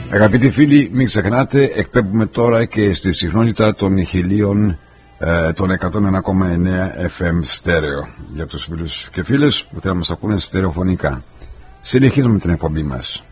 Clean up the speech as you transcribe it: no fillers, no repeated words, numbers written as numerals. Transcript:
Αγαπητοί φίλοι, μην ξεχνάτε, εκπέμπουμε τώρα και στη συχνότητα των 1000 των 101,9 FM στέρεο για τους φίλους και φίλες που θέλουν να μας ακούνε στερεοφωνικά. Συνεχίζουμε την εκπομπή μας.